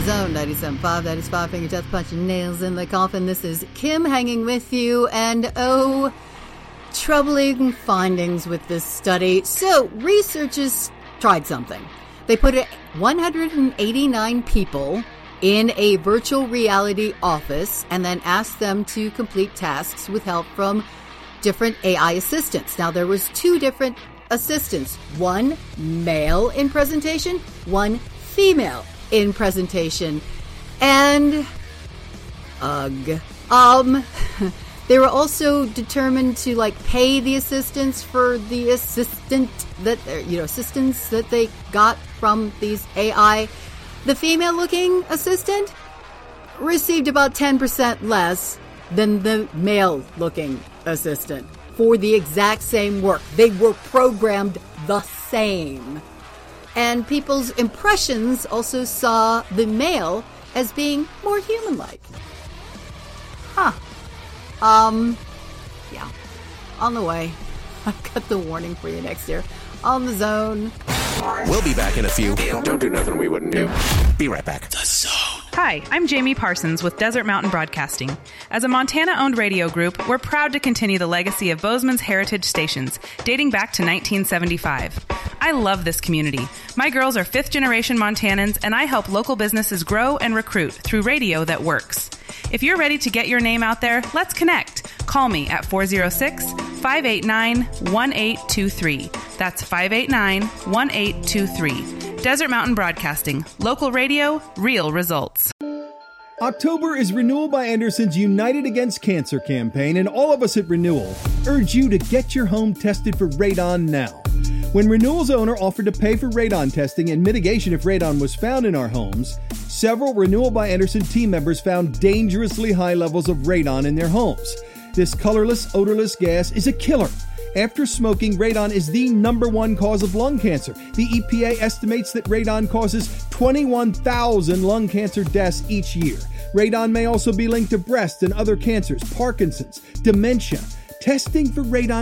Zone 97.5. That is Five Finger Death Punching Nails in the Coffin. This is Kim hanging with you, and troubling findings with this study. So, researchers tried something. They put 189 people in a virtual reality office and then asked them to complete tasks with help from different AI assistants. Now, there was two different assistants. One male in presentation, one female in presentation. And, they were also determined to pay the assistants for the assistance that they got from these AI. The female-looking assistant received about 10% less than the male-looking assistant for the exact same work. They were programmed the same. And people's impressions also saw the male as being more human-like. Yeah. On the way. I've got the warning for you next year. On the Zone. We'll be back in a few. Don't do nothing we wouldn't do. Be right back. The Zone. Hi, I'm Jamie Parsons with Desert Mountain Broadcasting. As a Montana-owned radio group, we're proud to continue the legacy of Bozeman's heritage stations, dating back to 1975. I love this community. My girls are fifth-generation Montanans, and I help local businesses grow and recruit through radio that works. If you're ready to get your name out there, let's connect. Call me at 406-589-1823. That's 589-1823. Desert Mountain Broadcasting. Local radio, real results. October is Renewal by Anderson's United Against Cancer campaign, and all of us at Renewal urge you to get your home tested for radon now. When Renewal's owner offered to pay for radon testing and mitigation if radon was found in our homes, several Renewal by Anderson team members found dangerously high levels of radon in their homes. This colorless, odorless gas is a killer. After smoking, radon is the #1 cause of lung cancer. The EPA estimates that radon causes 21,000 lung cancer deaths each year. Radon may also be linked to breast and other cancers, Parkinson's, dementia. Testing for radon